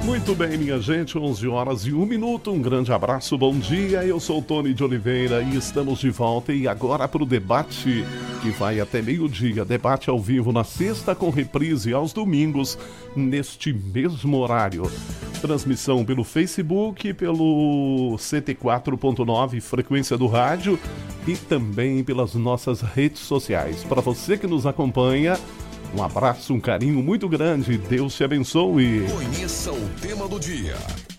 Muito bem, minha gente, 11 horas e 1 minuto, um grande abraço, bom dia, eu sou o Tony de Oliveira e estamos de volta e agora para o debate que vai até meio-dia, debate ao vivo na sexta com reprise aos domingos, neste mesmo horário. Transmissão pelo Facebook, pelo 104.9 frequência do rádio e também pelas nossas redes sociais. Para você que nos acompanha, um abraço, um carinho muito grande. Deus te abençoe. Conheça o tema do dia.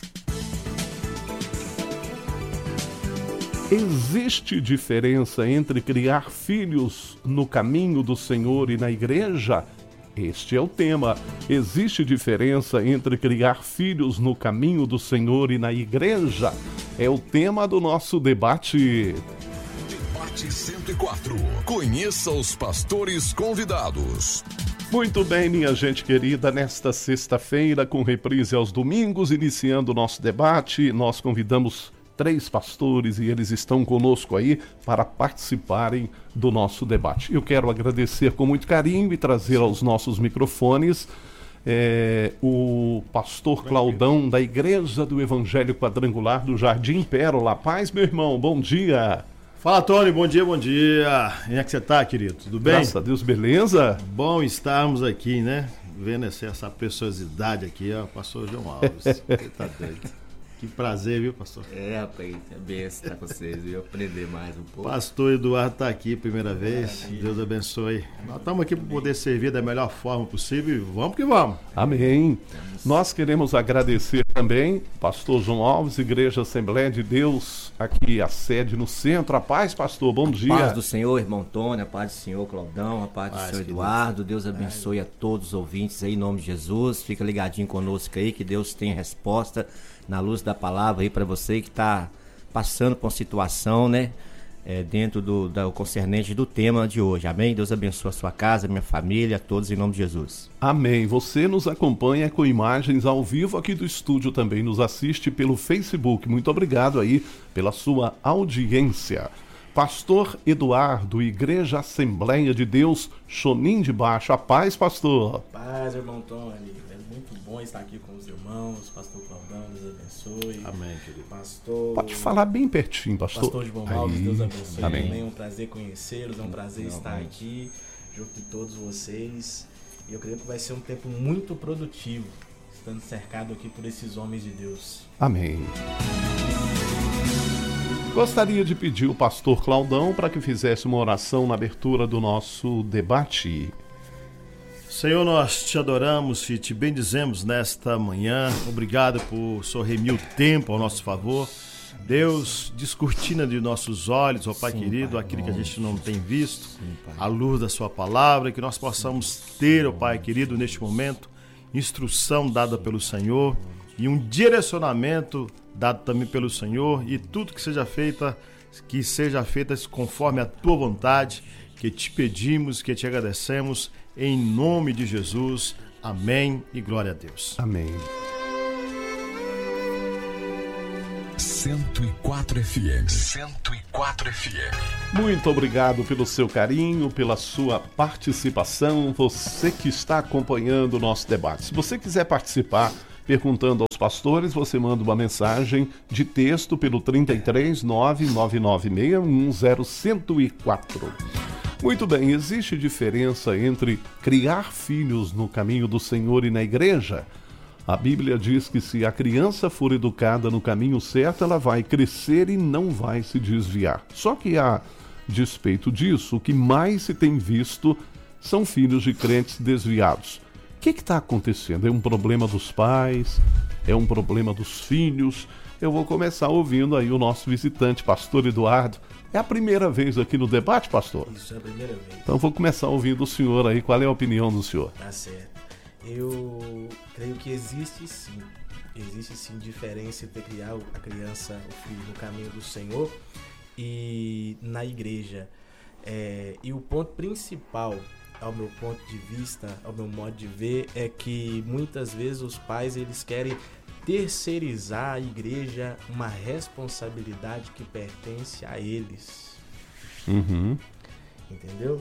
Existe diferença entre criar filhos no caminho do Senhor e na igreja? Este é o tema. Existe diferença entre criar filhos no caminho do Senhor e na igreja? É o tema do nosso debate. Debate 104. Conheça os pastores convidados. Muito bem, minha gente querida, nesta sexta-feira, com reprise aos domingos, iniciando o nosso debate, nós convidamos 3 pastores e eles estão conosco aí para participarem do nosso debate. Eu quero agradecer com muito carinho e trazer aos nossos microfones o pastor Claudão, da Igreja do Evangelho Quadrangular do Jardim Pérola. Paz, meu irmão, bom dia. Fala, Tony, bom dia, bom dia. Como é que você tá, querido? Tudo bem? Graças a Deus, beleza? Bom estarmos aqui, né? Vendo essa preciosidade aqui, ó, pastor João Alves. Tá doido. Que prazer, viu, pastor? Rapaz, é benção estar com vocês, viu? Aprender mais um pouco. Pastor Eduardo tá aqui primeira vez, Deus abençoe. Nós estamos aqui para poder servir da melhor forma possível e vamos que vamos. Amém. Nós queremos agradecer também, pastor João Alves, Igreja Assembleia de Deus, aqui a sede no centro. A paz, pastor, bom dia. A paz do Senhor, irmão Tony, a paz do Senhor, Claudão, a paz do Senhor Eduardo. Deus abençoe a todos os ouvintes aí, em nome de Jesus. Fica ligadinho conosco aí, que Deus tem resposta na luz da palavra aí para você que está passando por uma situação, né? Dentro do concernente do tema de hoje. Amém? Deus abençoe a sua casa, minha família, todos em nome de Jesus. Amém. Você nos acompanha com imagens ao vivo aqui do estúdio, também nos assiste pelo Facebook. Muito obrigado aí pela sua audiência. Pastor Eduardo, Igreja Assembleia de Deus, Chonim de Baixo. A paz, pastor. Paz, irmão Tony. É muito bom estar aqui com os irmãos. Pastor Claudão, Deus abençoe. Amém, querido. Pastor... Pode falar bem pertinho, pastor. Pastor João Alves, Deus abençoe. Amém. Também é um prazer conhecê-los, é um prazer estar aqui junto de todos vocês. E eu creio que vai ser um tempo muito produtivo, estando cercado aqui por esses homens de Deus. Amém. Gostaria de pedir o pastor Claudão para que fizesse uma oração na abertura do nosso debate. Senhor, nós te adoramos e te bendizemos nesta manhã. Obrigado por sorremir o tempo ao nosso favor. Deus, descortina de nossos olhos, ó Pai querido, Pai, aquilo que a gente não tem visto, à luz da sua palavra, que nós possamos ter, ó Pai querido, neste momento, instrução dada pelo Senhor e um direcionamento dado também pelo Senhor, e tudo que seja feito conforme a tua vontade, que te pedimos, que te agradecemos, em nome de Jesus. Amém e glória a Deus. Amém. 104 FM. 104 FM. Muito obrigado pelo seu carinho, pela sua participação, você que está acompanhando o nosso debate. Se você quiser participar perguntando aos pastores, você manda uma mensagem de texto pelo 33 99961 0104. Muito bem, existe diferença entre criar filhos no caminho do Senhor e na igreja? A Bíblia diz que se a criança for educada no caminho certo, ela vai crescer e não vai se desviar. Só que a despeito disso, o que mais se tem visto são filhos de crentes desviados. O que está acontecendo? É um problema dos pais? É um problema dos filhos? Eu vou começar ouvindo aí o nosso visitante, pastor Eduardo. É a primeira vez aqui no debate, pastor? Isso é a primeira vez. Então vou começar ouvindo o senhor aí. Qual é a opinião do senhor? Tá certo. Eu creio que existe sim diferença entre criar a criança, o filho no caminho do Senhor e na igreja. E o ponto principal, ao meu ponto de vista, ao meu modo de ver, é que muitas vezes os pais eles querem terceirizar à igreja uma responsabilidade que pertence a eles. Uhum. Entendeu?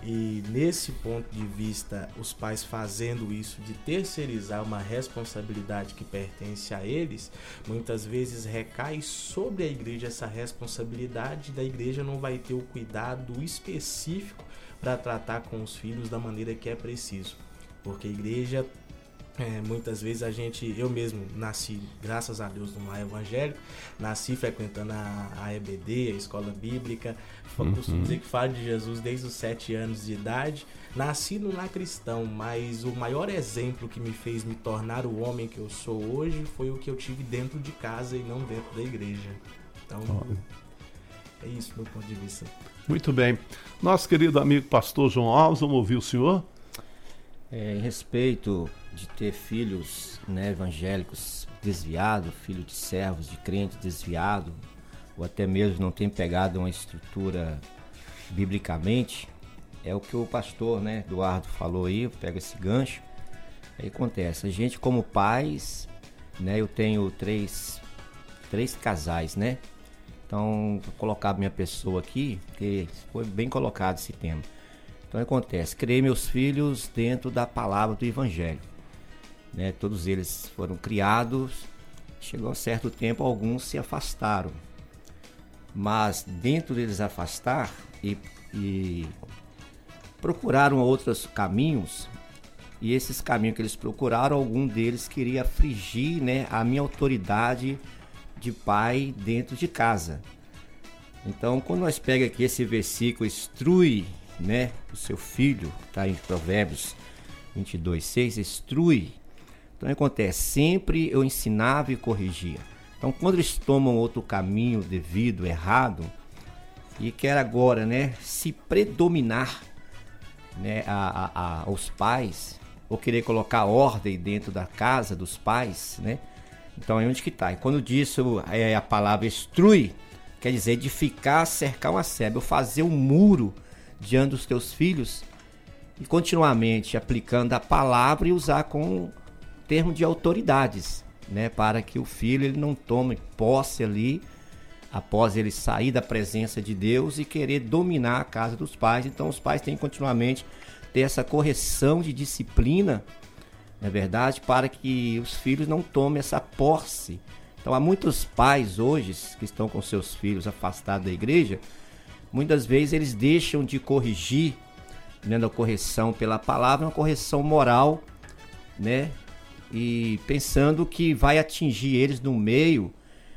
E nesse ponto de vista, os pais fazendo isso de terceirizar uma responsabilidade que pertence a eles, muitas vezes recai sobre a igreja essa responsabilidade, da igreja não vai ter o cuidado específico para tratar com os filhos da maneira que é preciso. Porque a igreja, muitas vezes eu mesmo nasci, graças a Deus, num lar evangélico, nasci frequentando a EBD, a escola bíblica, costumo dizer que falo de Jesus desde os 7 anos de idade, nasci num lar cristão, mas o maior exemplo que me fez me tornar o homem que eu sou hoje foi o que eu tive dentro de casa e não dentro da igreja. Então, é isso do meu ponto de vista. Muito bem. Nosso querido amigo pastor João Alves, vamos ouvir o senhor? Em respeito de ter filhos, né, evangélicos desviados, filho de servos, de crente desviado, ou até mesmo não tem pegado uma estrutura biblicamente, é o que o pastor, né, Eduardo falou aí, pega esse gancho. Aí acontece, a gente como pais, né, eu tenho três casais, né, então vou colocar a minha pessoa aqui, porque foi bem colocado esse tema. Então acontece, criei meus filhos dentro da palavra do evangelho, né? Todos eles foram criados, chegou a certo tempo, alguns se afastaram, mas dentro deles afastar e procuraram outros caminhos, e esses caminhos que eles procuraram, algum deles queria afligir, né, a minha autoridade de pai dentro de casa. Então quando nós pega aqui esse versículo, instrui, né, o seu filho, tá em Provérbios 22:6, instrui. Então acontece, sempre eu ensinava e corrigia. Então quando eles tomam outro caminho devido, errado, e quer agora, né, se predominar, né, aos pais, ou querer colocar ordem dentro da casa dos pais, né, então é onde que tá. E quando diz a palavra instrui, quer dizer edificar, cercar uma sebe, ou fazer um muro diante dos teus filhos, e continuamente aplicando a palavra e usar com termo de autoridades, né, para que o filho ele não tome posse ali após ele sair da presença de Deus e querer dominar a casa dos pais. Então os pais têm que continuamente ter essa correção de disciplina, não é verdade, para que os filhos não tomem essa posse. Então há muitos pais hoje que estão com seus filhos afastados da igreja, muitas vezes eles deixam de corrigir, né, a correção pela palavra, uma correção moral, né, e pensando que vai atingir eles no meio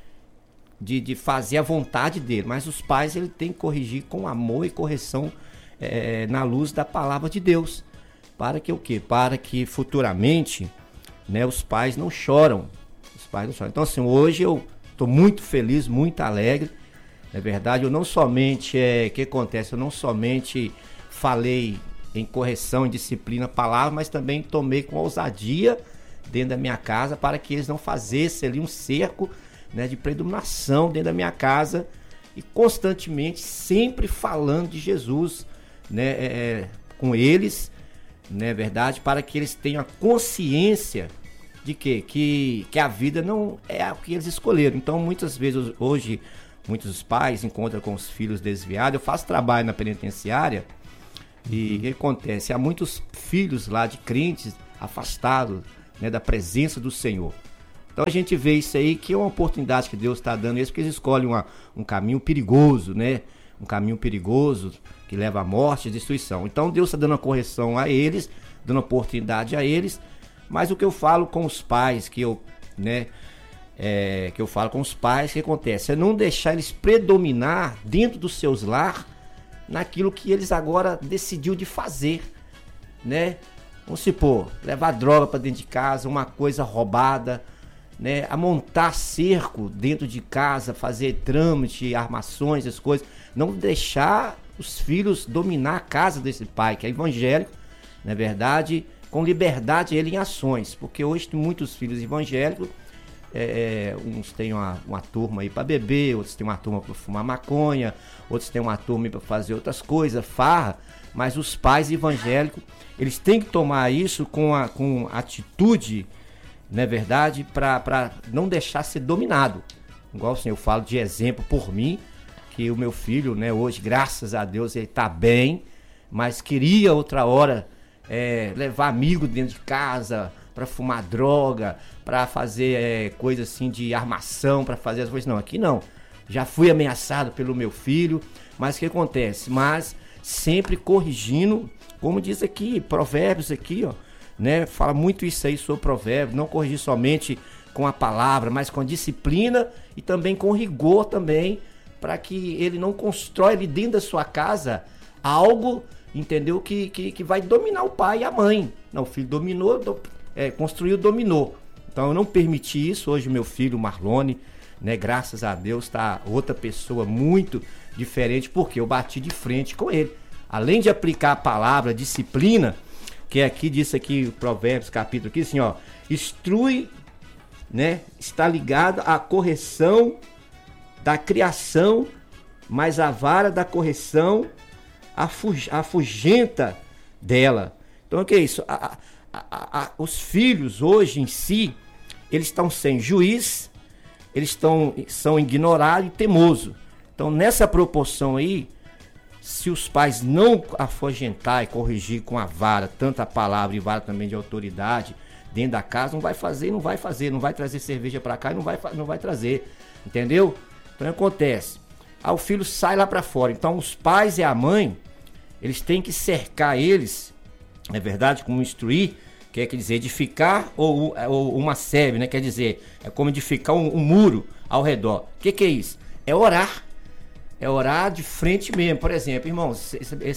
de fazer a vontade dele. Mas os pais ele tem que corrigir com amor e correção na luz da palavra de Deus. Para que o quê? Para que futuramente, né, os pais não choram. Os pais não choram. Então assim, hoje eu estou muito feliz, muito alegre. É verdade, eu não somente, que acontece, eu não somente falei em correção, em disciplina, palavra, mas também tomei com ousadia dentro da minha casa para que eles não fizessem ali um cerco, né, de predominação dentro da minha casa e constantemente sempre falando de Jesus, né, com eles, né, verdade, para que eles tenham a consciência de que a vida não é o que eles escolheram. Então muitas vezes hoje muitos pais encontram com os filhos desviados. Eu faço trabalho na penitenciária e o que acontece? Há muitos filhos lá de crentes afastados, né, da presença do Senhor. Então a gente vê isso aí, que é uma oportunidade que Deus está dando, porque eles escolhem um caminho perigoso, né? Um caminho perigoso que leva à morte e destruição. Então Deus está dando uma correção a eles, dando oportunidade a eles. Mas o que eu falo com os pais, que eu falo com os pais, o que acontece? É não deixar eles predominar dentro dos seus lares naquilo que eles agora decidiu de fazer, né? Vamos supor, levar droga para dentro de casa, uma coisa roubada, né? A montar cerco dentro de casa, fazer trâmite, armações, essas coisas. Não deixar os filhos dominar a casa desse pai, que é evangélico, na verdade, com liberdade ele em ações. Porque hoje tem muitos filhos evangélicos, uns têm uma turma aí para beber, outros têm uma turma para fumar maconha, outros têm uma turma para fazer outras coisas, farra, mas os pais evangélicos, eles têm que tomar isso com atitude, não é verdade, para não deixar ser dominado. Igual assim, eu falo de exemplo por mim, que o meu filho, né, hoje, graças a Deus, ele está bem, mas queria outra hora levar amigo dentro de casa para fumar droga, para fazer coisa assim de armação, para fazer as coisas. Não, aqui não. Já fui ameaçado pelo meu filho, mas o que acontece? Mas sempre corrigindo, como diz aqui, Provérbios aqui, ó, né? Fala muito isso aí sobre Provérbios, não corrigir somente com a palavra, mas com a disciplina e também com rigor também, para que ele não constrói ali dentro da sua casa algo, entendeu? Que vai dominar o pai e a mãe. Não, o filho dominou, construiu, dominou. Então eu não permiti isso. Hoje meu filho, Marlone, né, graças a Deus, está outra pessoa muito diferente, porque eu bati de frente com ele. Além de aplicar a palavra disciplina, que aqui disse aqui, Provérbios, capítulo aqui, assim, ó, instrui, né, está ligado à correção da criação, mas a vara da correção afugenta dela. Então o que é isso? Os filhos hoje em si, eles estão sem juiz, eles são ignorados e teimosos. Então nessa proporção aí, se os pais não afugentar e corrigir com a vara, tanto a palavra e vara também de autoridade, dentro da casa, não vai trazer cerveja para cá e não vai trazer, entendeu? Então acontece, o filho sai lá para fora. Então os pais e a mãe, eles têm que cercar eles, é verdade, como instruir, quer dizer, edificar ou uma sebe, né? Quer dizer, é como edificar um muro ao redor. O que é isso? É orar. É orar de frente mesmo. Por exemplo, irmãos,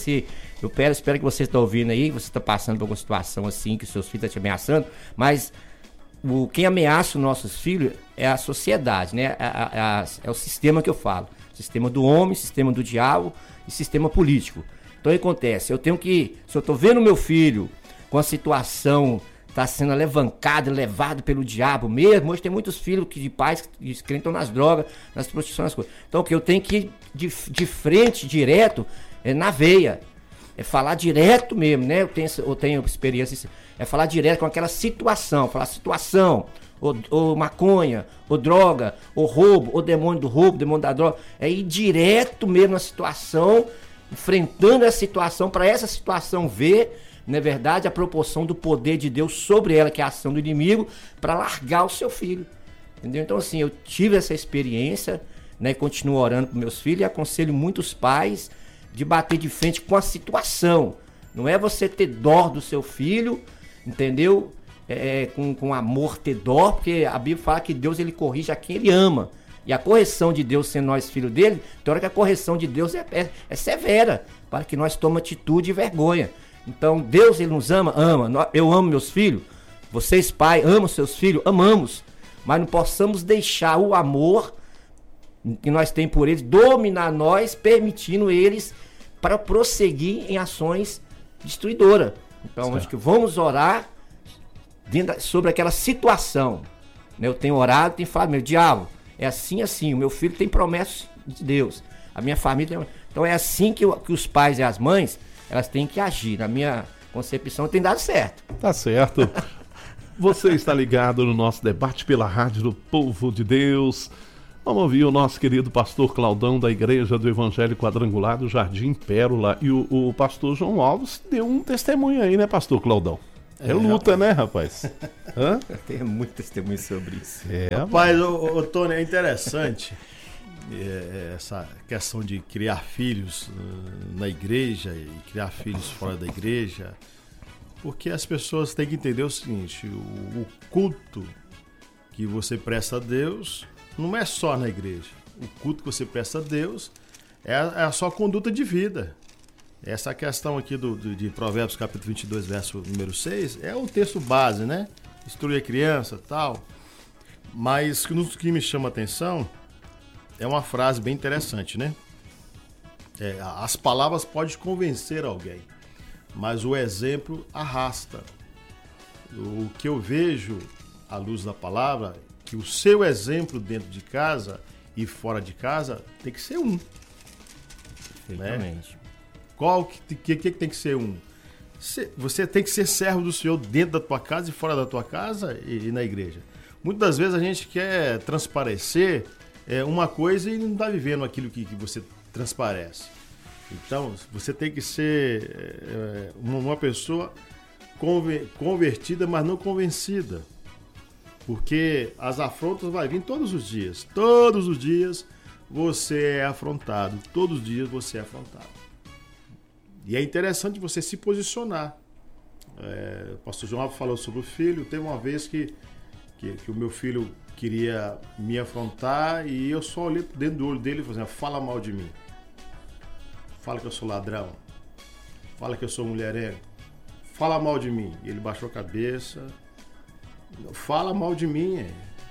eu espero que você está ouvindo aí, você está passando por alguma situação assim, que os seus filhos estão te ameaçando, mas quem ameaça os nossos filhos é a sociedade, né? É o sistema que eu falo. Sistema do homem, sistema do diabo e sistema político. Então o que acontece? Se eu estou vendo meu filho com a situação está sendo levado pelo diabo mesmo. Hoje tem muitos filhos de pais que estão nas drogas, nas prostituições, nas coisas. Então, eu tenho que ir de frente, direto, na veia. É falar direto mesmo, né? Eu tenho experiência, é falar direto com aquela situação. Falar situação, ou maconha, ou droga, ou roubo, ou demônio do roubo, demônio da droga. É ir direto mesmo na situação, enfrentando a situação, para essa situação ver, na verdade, a proporção do poder de Deus sobre ela, que é a ação do inimigo, para largar o seu filho. Entendeu? Então, assim, eu tive essa experiência, né, e continuo orando para meus filhos e aconselho muitos pais de bater de frente com a situação. Não é você ter dó do seu filho, entendeu? Com amor ter dó, porque a Bíblia fala que Deus, ele corrige a quem ele ama. E a correção de Deus, sendo nós filhos dele, tem hora que a correção de Deus é severa, para que nós tomemos atitude e vergonha. Então, Deus, ele nos ama? Ama. Eu amo meus filhos. Vocês, pai, amam seus filhos? Amamos. Mas não possamos deixar o amor que nós temos por eles dominar nós, permitindo eles para prosseguir em ações destruidoras. Então, acho que vamos orar sobre aquela situação. Eu tenho orado, tenho falado, meu diabo, é assim, assim. O meu filho tem promessas de Deus. A minha família tem... Então, é assim que os pais e as mães, elas têm que agir. Na minha concepção, tem dado certo. Tá certo. Você está ligado no nosso debate pela Rádio do Povo de Deus. Vamos ouvir o nosso querido pastor Claudão, da Igreja do Evangelho Quadrangular do Jardim Pérola. E o pastor João Alves deu um testemunho aí, né, pastor Claudão? É luta, né, rapaz? Hã? Tem muito testemunho sobre isso. Rapaz, Tony, é interessante essa questão de criar filhos na igreja e criar filhos fora da igreja, porque as pessoas têm que entender o seguinte: o culto que você presta a Deus não é só na igreja. O culto que você presta a Deus é a sua conduta de vida. Essa questão aqui de Provérbios capítulo 22, verso número 6, é o texto base, né? Instruir a criança e tal. Mas o que me chama a atenção é uma frase bem interessante, né? As palavras podem convencer alguém, mas o exemplo arrasta. O que eu vejo à luz da palavra, que o seu exemplo dentro de casa e fora de casa tem que ser um. Perfeitamente. Né? Qual que tem que ser um? Você tem que ser servo do Senhor dentro da tua casa e fora da tua casa e na igreja. Muitas das vezes a gente quer transparecer uma coisa e não está vivendo aquilo que você transparece. Então, você tem que ser uma pessoa convertida, mas não convencida. Porque as afrontas vão vir todos os dias. Todos os dias você é afrontado. Todos os dias você é afrontado. E é interessante você se posicionar. O pastor João falou sobre o filho. Teve uma vez que o meu filho queria me afrontar e eu só olhei dentro do olho dele e falei assim, fala mal de mim. Fala que eu sou ladrão. Fala que eu sou mulherengo. Fala mal de mim. E ele baixou a cabeça. Fala mal de mim.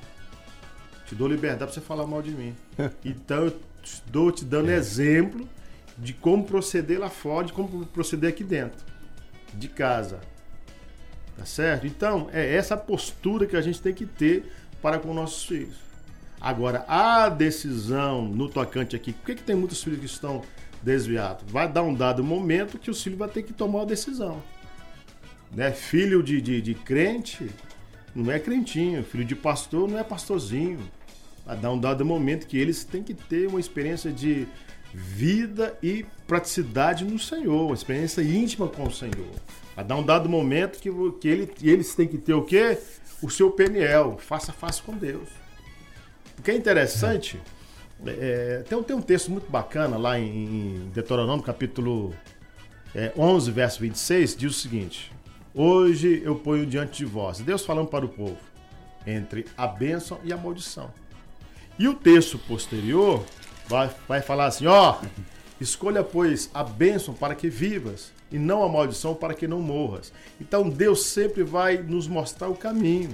Te dou liberdade pra você falar mal de mim. Então eu estou te dando exemplo de como proceder lá fora, de como proceder aqui dentro. De casa. Tá certo? Então, é essa postura que a gente tem que ter para com nossos filhos. Agora, a decisão no tocante aqui, por que tem muitos filhos que estão desviados? Vai dar um dado momento que o filho vai ter que tomar uma decisão. Né? Filho de crente não é crentinho, filho de pastor não é pastorzinho. Vai dar um dado momento que eles têm que ter uma experiência de vida e praticidade no Senhor, uma experiência íntima com o Senhor. Vai dar um dado momento que eles têm que ter o quê? O seu PNL, face a face com Deus. O que é interessante, tem um texto muito bacana lá em Deuteronômio, capítulo 11, verso 26, diz o seguinte: hoje eu ponho diante de vós, Deus falando para o povo, entre a bênção e a maldição. E o texto posterior vai falar assim, escolha, pois, a bênção para que vivas e não a maldição para que não morras. Então Deus sempre vai nos mostrar o caminho.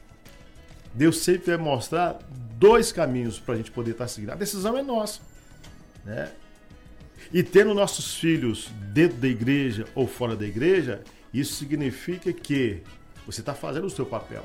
Deus sempre vai mostrar dois caminhos para a gente poder estar seguindo. A decisão é nossa, né? E tendo nossos filhos dentro da igreja ou fora da igreja, isso significa que você está fazendo o seu papel.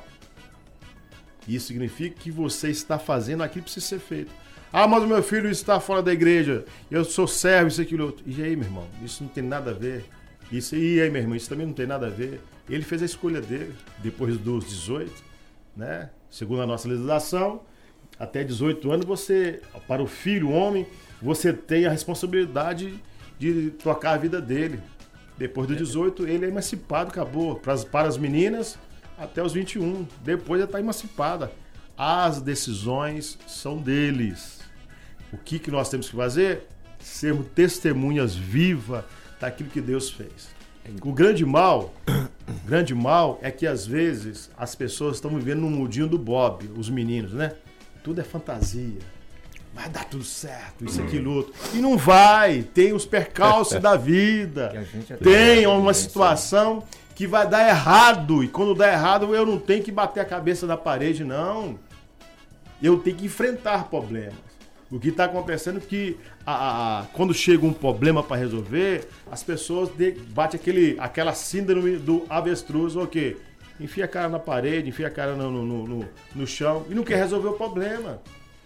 Isso significa que você está fazendo aquilo que precisa ser feito. Mas o meu filho está fora da igreja, eu sou servo, isso, aquilo, outro. E aí, meu irmão, isso não tem nada a ver. E aí, meu irmão, isso também não tem nada a ver. Ele fez a escolha dele, depois dos 18, né? Segundo a nossa legislação, até 18 anos, para o filho, o homem, você tem a responsabilidade de tocar a vida dele. Depois dos 18, ele é emancipado, acabou. Para as meninas, até os 21. Depois ele está emancipada. As decisões são deles. O que nós temos que fazer? Sermos testemunhas vivas daquilo que Deus fez. O grande mal é que às vezes as pessoas estão vivendo no mundinho do Bob, os meninos, né? Tudo é fantasia. Vai dar tudo certo, isso, aquilo, outro. E não vai. Tem os percalços da vida. Tem uma situação que vai dar errado. E quando dá errado, eu não tenho que bater a cabeça na parede, não. Eu tenho que enfrentar problemas. O que está acontecendo é que quando chega um problema para resolver, as pessoas batem aquela síndrome do avestruz, o quê? Enfia a cara na parede, enfia a cara no chão e não quer resolver o problema.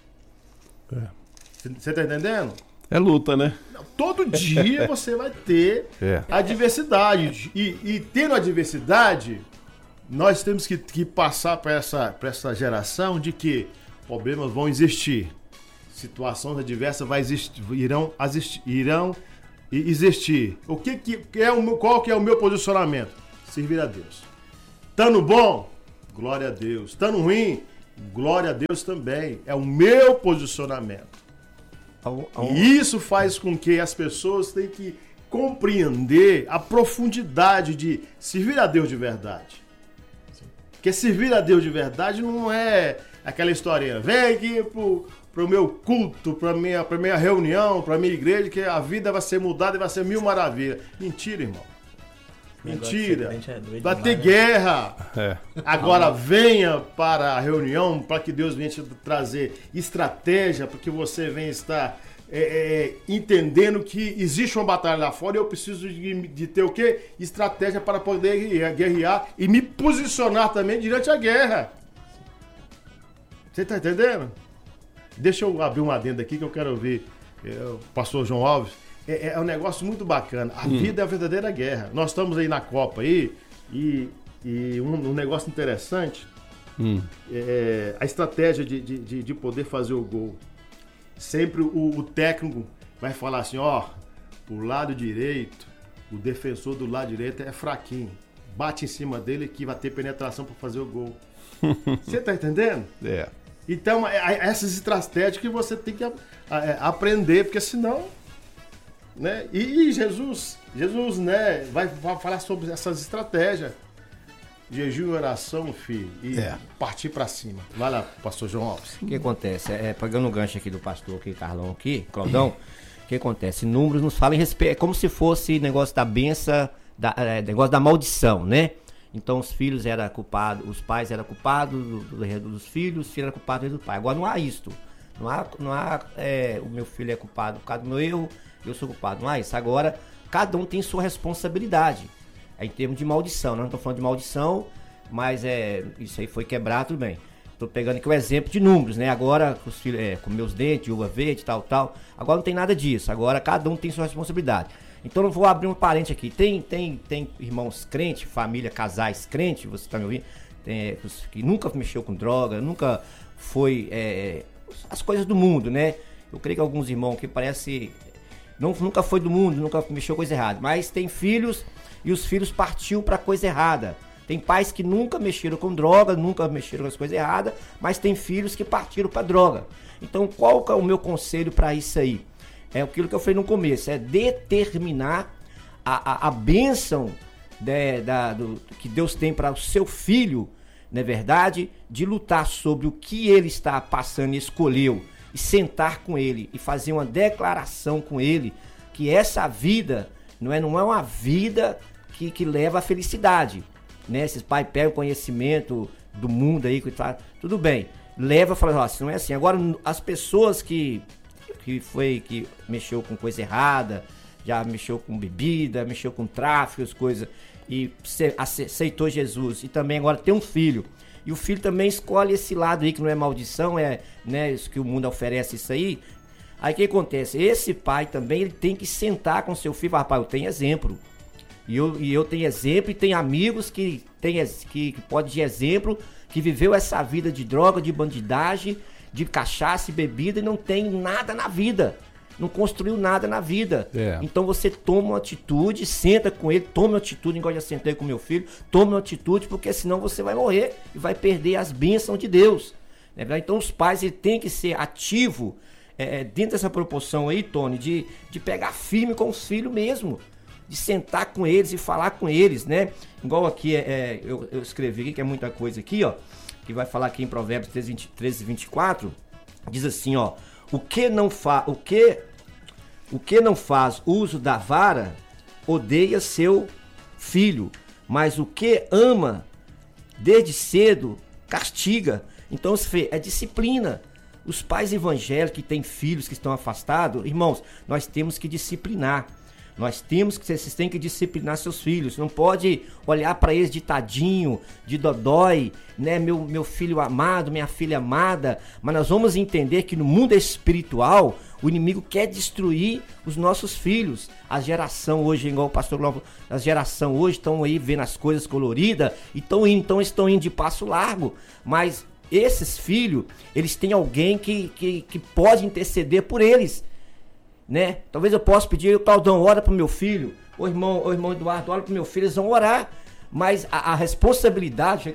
Você está entendendo? É luta, né? Todo dia você vai ter adversidade. E tendo adversidade, nós temos que passar para essa geração de que problemas vão existir. Situações adversas irão existir. Qual que é o meu posicionamento? Servir a Deus. Estando bom, glória a Deus. Estando ruim, glória a Deus também. É o meu posicionamento. E isso faz com que as pessoas tenham que compreender a profundidade de servir a Deus de verdade. Porque servir a Deus de verdade não é aquela historinha. Vem aqui pro meu culto, pra minha reunião, pra minha igreja, que a vida vai ser mudada e vai ser mil maravilhas. Mentira, irmão. Mentira. Vai ter guerra. Agora venha para a reunião, para que Deus venha te trazer estratégia, para que você venha estar entendendo que existe uma batalha lá fora e eu preciso de ter o quê? Estratégia para poder guerrear e me posicionar também durante a guerra. Você está entendendo? Deixa eu abrir um adendo aqui que eu quero ouvir o pastor João Alves. É um negócio muito bacana. A vida é a verdadeira guerra. Nós estamos aí na Copa aí e um negócio interessante é a estratégia de poder fazer o gol. Sempre o técnico vai falar assim, o lado direito, o defensor do lado direito é fraquinho. Bate em cima dele que vai ter penetração para fazer o gol. Você tá entendendo? É. Então, essas estratégias que você tem que aprender, porque senão... Né? E Jesus, né, vai falar sobre essas estratégias. Jejum e oração, filho, e partir para cima. Vai lá, pastor João Alves. O que acontece? Pegando o gancho aqui do pastor aqui, Carlão aqui, Claudão, o que acontece? Números nos falam em respeito, é como se fosse negócio da benção, negócio da maldição, né? Então os filhos eram culpados, os pais eram culpados dos filhos, os filhos eram culpados do pai. Agora não há isto. Não há o meu filho é culpado por causa do meu erro, eu sou culpado. Não há isso. Agora, cada um tem sua responsabilidade. Em termos de maldição, não estou falando de maldição, mas isso aí foi quebrado, tudo bem. Estou pegando aqui o exemplo de números, né? Agora, os filhos, com meus dentes, uva verde, tal. Agora não tem nada disso. Agora, cada um tem sua responsabilidade. Então, eu vou abrir um parente aqui. Tem irmãos crentes, família, casais crentes, você está me ouvindo? Que nunca mexeu com droga, nunca foi... as coisas do mundo, né? Eu creio que alguns irmãos que parece... nunca foi do mundo, nunca mexeu coisa errada. Mas tem filhos e os filhos partiu para coisa errada. Tem pais que nunca mexeram com droga, nunca mexeram com as coisas erradas, mas tem filhos que partiram para droga. Então, qual que é o meu conselho para isso aí? É aquilo que eu falei no começo, é determinar a bênção que Deus tem para o seu filho, não é verdade? De lutar sobre o que ele está passando e escolheu, e sentar com ele e fazer uma declaração com ele, que essa vida não é uma vida que leva à felicidade, né? Esses pais pegam conhecimento do mundo aí, tudo bem, leva e fala, assim, não é assim. Agora, as pessoas que mexeu com coisa errada, já mexeu com bebida, mexeu com tráfico, as coisas, e aceitou Jesus, e também agora tem um filho, e o filho também escolhe esse lado aí, que não é maldição, né, isso que o mundo oferece isso aí. Aí o que acontece? Esse pai também, ele tem que sentar com seu filho e falar, rapaz, eu tenho exemplo. E eu tenho exemplo, e tem amigos que podem de exemplo, que viveu essa vida de droga, de bandidagem, de cachaça e bebida, e não tem nada na vida. Não construiu nada na vida. Então você toma uma atitude, senta com ele, toma uma atitude, igual eu já sentei com meu filho, toma uma atitude, porque senão você vai morrer e vai perder as bênçãos de Deus. Então os pais têm que ser ativos, dentro dessa proporção aí, Tony, de pegar firme com os filhos mesmo, de sentar com eles e falar com eles, né? Igual aqui, eu escrevi aqui, que é muita coisa aqui, ó, que vai falar aqui em Provérbios 13, 24, diz assim, ó, o que não faz uso da vara, odeia seu filho, mas o que ama desde cedo, castiga. Então, é disciplina. Os pais evangélicos que têm filhos que estão afastados, irmãos, nós temos que disciplinar. Vocês têm que disciplinar seus filhos. Não pode olhar para eles de tadinho, de dodói, né? Meu filho amado, minha filha amada. Mas nós vamos entender que no mundo espiritual, o inimigo quer destruir os nossos filhos. A geração hoje, igual o pastor Glauco, a geração hoje estão aí vendo as coisas coloridas e estão indo de passo largo. Mas esses filhos, eles têm alguém que pode interceder por eles, né? Talvez eu possa pedir, Claudão, ora pro meu filho, o irmão Eduardo, ora pro meu filho, eles vão orar, mas a responsabilidade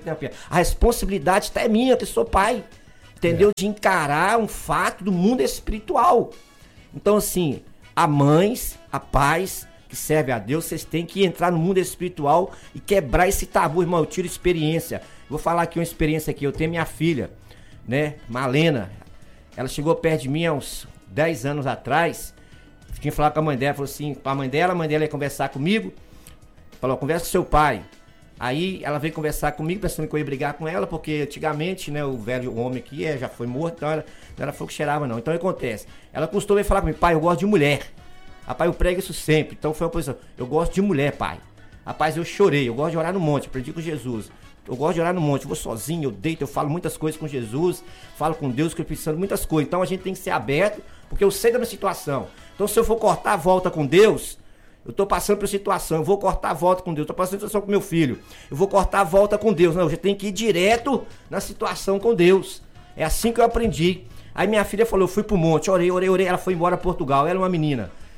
está minha, que sou pai, entendeu? De encarar um fato do mundo espiritual. Então, assim, a mães, a pais que servem a Deus, vocês têm que entrar no mundo espiritual e quebrar esse tabu, irmão. Eu tiro experiência. Vou falar aqui uma experiência aqui. Eu tenho minha filha, né, Malena. Ela chegou perto de mim há uns 10 anos atrás. Fiquei falar com a mãe dela, falou assim, pra mãe dela ia conversar comigo. Falou, conversa com seu pai. Aí ela veio conversar comigo, pensando que eu ia brigar com ela, porque antigamente, né, o velho homem aqui já foi morto, então ela não era fogo que cheirava, não. Então o que acontece? Ela custou vir falar comigo, pai, eu gosto de mulher. Rapaz, eu prego isso sempre. Então foi uma posição, eu gosto de mulher, pai. Rapaz, eu chorei, eu gosto de orar no monte, aprendi com Jesus. Eu gosto de orar no monte, eu vou sozinho, eu deito, eu falo muitas coisas com Jesus, falo com Deus, que eu preciso de muitas coisas. Então a gente tem que ser aberto, porque eu sei da minha situação. Então se eu for cortar a volta com Deus, eu tô passando por situação, eu vou cortar a volta com Deus, tô passando por situação com meu filho, eu vou cortar a volta com Deus. Não, eu já tenho que ir direto na situação com Deus. É assim que eu aprendi. Aí minha filha falou, eu fui pro monte, orei, ela foi embora a Portugal, ela é uma menina.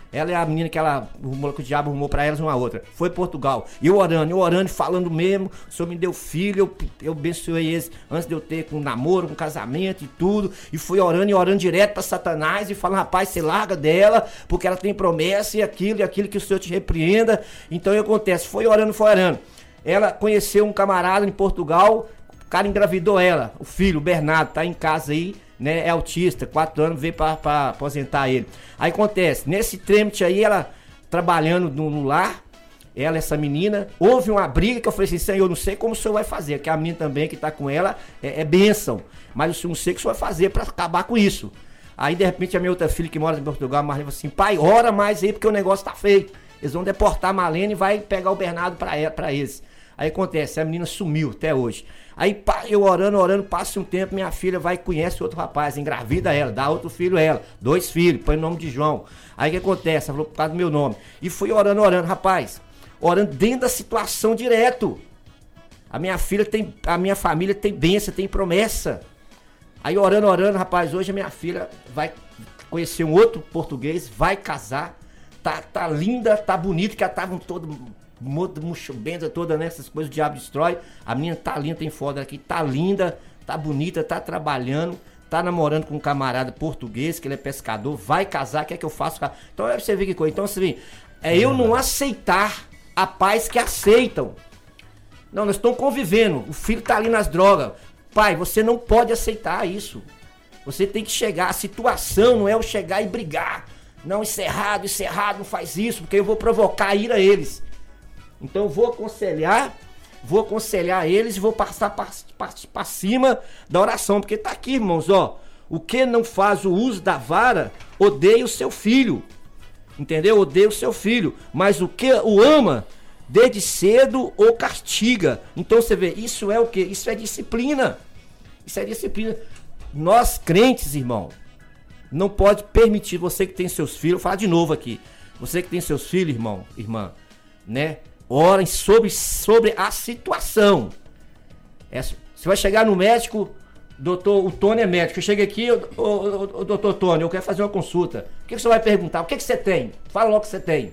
Ela é a menina que que o diabo arrumou pra elas, uma outra. Foi Portugal. E eu orando, falando mesmo. O Senhor me deu filho, eu abençoei eles antes de eu ter com namoro, com casamento e tudo. E fui orando direto pra Satanás e falando, rapaz, você larga dela, porque ela tem promessa e aquilo que o Senhor te repreenda. Então o que acontece? Foi orando. Ela conheceu um camarada em Portugal, o cara engravidou ela, o filho, o Bernardo, tá em casa aí, né, é autista, 4 anos, veio pra aposentar ele. Aí acontece, nesse trâmite aí, ela trabalhando no lar, essa menina, houve uma briga que eu falei assim, Senhor, eu não sei como o Senhor vai fazer, que a menina também que tá com ela é bênção, mas eu não sei o que o Senhor vai fazer pra acabar com isso. Aí de repente a minha outra filha que mora em Portugal, a Marlene, falou assim, pai, ora mais aí porque o negócio tá feio. Eles vão deportar a Marlene e vai pegar o Bernardo pra eles. Aí acontece, a menina sumiu até hoje. Aí eu orando, passa um tempo, minha filha vai e conhece outro rapaz, engravida ela, dá outro filho a ela, 2 filhos, põe o nome de João. Aí o que acontece? Ela falou por causa do meu nome. E fui orando, rapaz, orando dentro da situação direto. A minha família tem bênção, tem promessa. Aí orando, rapaz, hoje a minha filha vai conhecer um outro português, vai casar, tá linda, tá bonita, que ela tava toda benda toda, né? Essas coisas o diabo destrói. A menina tá linda, tem foto aqui, tá linda, tá bonita, tá trabalhando, tá namorando com um camarada português, que ele é pescador, vai casar, quer que eu faça? Então é pra você ver que coisa. Então assim, eu não aceitar a paz que aceitam. Não, nós estamos convivendo, o filho tá ali nas drogas. Pai, você não pode aceitar isso. Você tem que chegar, a situação não é eu chegar e brigar. Não, isso é errado, não faz isso, porque eu vou provocar a ira a eles. Então eu vou aconselhar eles e vou passar para cima da oração, porque tá aqui, irmãos, ó, o que não faz o uso da vara, odeia o seu filho, entendeu? Odeia o seu filho, mas o que o ama, desde cedo o castiga. Então você vê, isso é o que? Isso é disciplina, Nós crentes, irmão, não pode permitir, você que tem seus filhos, vou falar de novo aqui, você que tem seus filhos, irmã, né? Orem sobre a situação. Você vai chegar no médico, o Tony é médico. Eu chego aqui, o doutor Tony, eu quero fazer uma consulta. O que você vai perguntar? O que você tem? Fala logo o que você tem.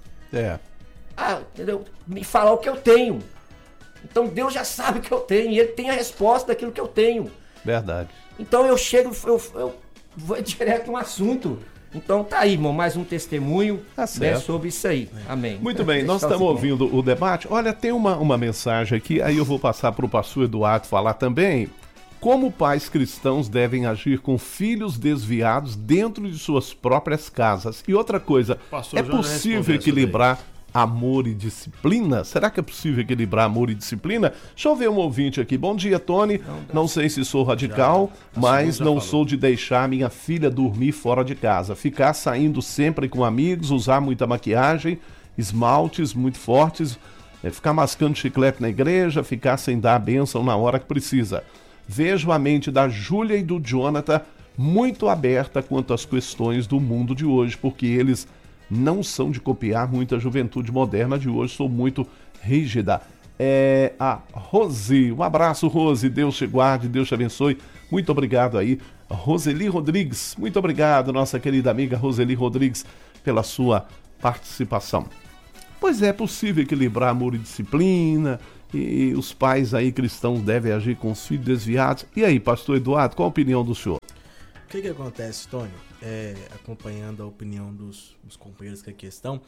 Entendeu? Me fala o que eu tenho. Então Deus já sabe o que eu tenho. E Ele tem a resposta daquilo que eu tenho. Verdade. Então eu chego, eu vou direto no assunto. Então tá aí, irmão, mais um testemunho, né, sobre isso aí. Amém. Muito bem, nós estamos ouvindo o debate. Olha, tem uma mensagem aqui, aí eu vou passar para o pastor Eduardo falar também. Como pais cristãos devem agir com filhos desviados dentro de suas próprias casas? E outra coisa, é possível equilibrar amor e disciplina? Será que é possível equilibrar amor e disciplina? Deixa eu ver um ouvinte aqui. Bom dia, Tony. Não sei se sou radical, mas não sou de deixar minha filha dormir fora de casa. Ficar saindo sempre com amigos, usar muita maquiagem, esmaltes muito fortes, ficar mascando chiclete na igreja, ficar sem dar a bênção na hora que precisa. Vejo a mente da Júlia e do Jonathan muito aberta quanto às questões do mundo de hoje, porque eles não são de copiar muita juventude moderna de hoje, sou muito rígida. A Rose, um abraço, Rose, Deus te guarde, Deus te abençoe, muito obrigado aí. Roseli Rodrigues, muito obrigado, nossa querida amiga Roseli Rodrigues, pela sua participação. Pois é possível equilibrar amor e disciplina, e os pais aí cristãos devem agir com os filhos desviados. E aí, pastor Eduardo, qual a opinião do senhor? O que acontece, Tony? Acompanhando a opinião dos companheiros que aqui estão,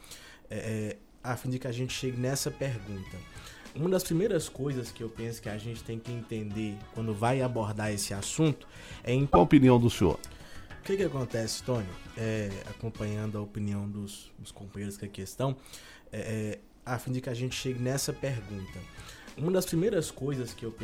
a fim de que a gente chegue nessa pergunta. Uma das primeiras coisas que eu penso que a gente tem que entender quando vai abordar esse assunto é... Qual a opinião do senhor? O que acontece, Tony? Acompanhando a opinião dos companheiros que aqui estão, a fim de que a gente chegue nessa pergunta. Uma das primeiras coisas que eu penso